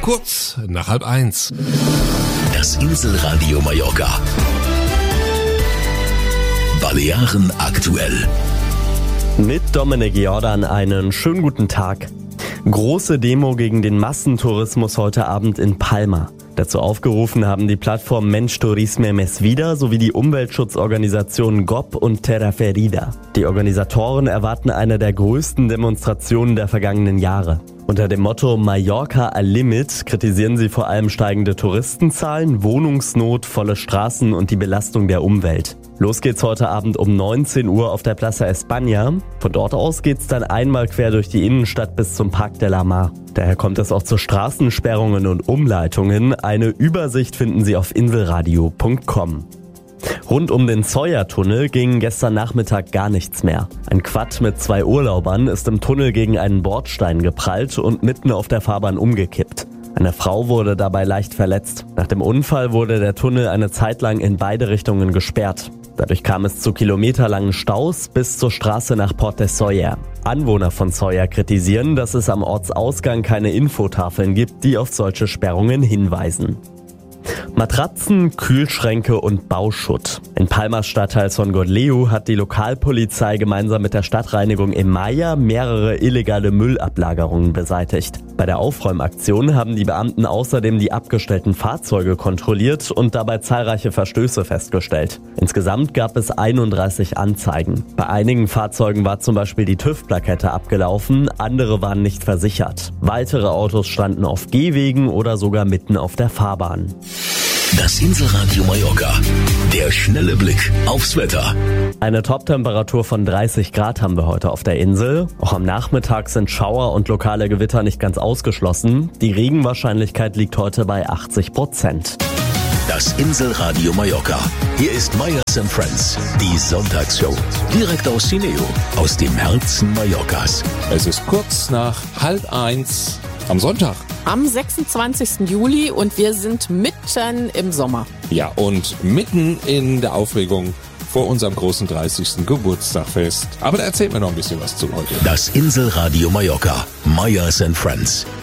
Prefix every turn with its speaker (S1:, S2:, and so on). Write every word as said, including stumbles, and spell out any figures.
S1: Kurz nach halb eins.
S2: Das Inselradio Mallorca. Balearen aktuell.
S3: Mit Dominik Jordan einen schönen guten Tag. Große Demo gegen den Massentourismus heute Abend in Palma. Dazu aufgerufen haben die Plattform Mensch Turisme Mes Vida sowie die Umweltschutzorganisationen G O P und Terra Ferida. Die Organisatoren erwarten eine der größten Demonstrationen der vergangenen Jahre. Unter dem Motto Mallorca al Limit kritisieren sie vor allem steigende Touristenzahlen, Wohnungsnot, volle Straßen und die Belastung der Umwelt. Los geht's heute Abend um neunzehn Uhr auf der Plaza España. Von dort aus geht's dann einmal quer durch die Innenstadt bis zum Parc de la Mar. Daher kommt es auch zu Straßensperrungen und Umleitungen. Eine Übersicht finden Sie auf inselradio punkt com. Rund um den Zoya-Tunnel ging gestern Nachmittag gar nichts mehr. Ein Quad mit zwei Urlaubern ist im Tunnel gegen einen Bordstein geprallt und mitten auf der Fahrbahn umgekippt. Eine Frau wurde dabei leicht verletzt. Nach dem Unfall wurde der Tunnel eine Zeit lang in beide Richtungen gesperrt. Dadurch kam es zu kilometerlangen Staus bis zur Straße nach Port de Sóller. Anwohner von Sóller kritisieren, dass es am Ortsausgang keine Infotafeln gibt, die auf solche Sperrungen hinweisen. Matratzen, Kühlschränke und Bauschutt. In Palmas Stadtteil Son Gotleu hat die Lokalpolizei gemeinsam mit der Stadtreinigung Emaya mehrere illegale Müllablagerungen beseitigt. Bei der Aufräumaktion haben die Beamten außerdem die abgestellten Fahrzeuge kontrolliert und dabei zahlreiche Verstöße festgestellt. Insgesamt gab es einunddreißig Anzeigen. Bei einigen Fahrzeugen war zum Beispiel die TÜV-Plakette abgelaufen, andere waren nicht versichert. Weitere Autos standen auf Gehwegen oder sogar mitten auf der Fahrbahn.
S2: Das Inselradio Mallorca. Der schnelle Blick aufs Wetter.
S3: Eine Toptemperatur von dreißig Grad haben wir heute auf der Insel. Auch am Nachmittag sind Schauer und lokale Gewitter nicht ganz ausgeschlossen. Die Regenwahrscheinlichkeit liegt heute bei achtzig Prozent.
S2: Das Inselradio Mallorca. Hier ist Meyers and Friends, die Sonntagsshow. Direkt aus Cineo, aus dem Herzen Mallorcas.
S1: Es ist kurz nach halb eins am Sonntag.
S4: Am sechsundzwanzigsten Juli und wir sind mitten im Sommer.
S1: Ja, und mitten in der Aufregung vor unserem großen dreißigsten Geburtstagfest. Aber da erzählt mir noch ein bisschen was zu heute.
S2: Das Inselradio Mallorca. Meyers and Friends.